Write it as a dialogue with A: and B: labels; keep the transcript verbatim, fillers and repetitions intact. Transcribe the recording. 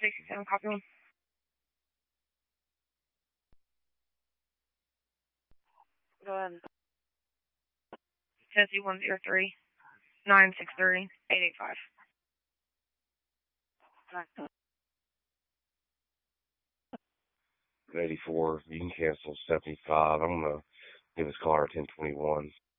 A: sixty-seven, copy one.
B: Go ahead.
A: Tennessee one zero three, nine six three, eight eight five.
C: eighty-four, you can cancel seventy-five. I'm going to give this caller ten twenty-one.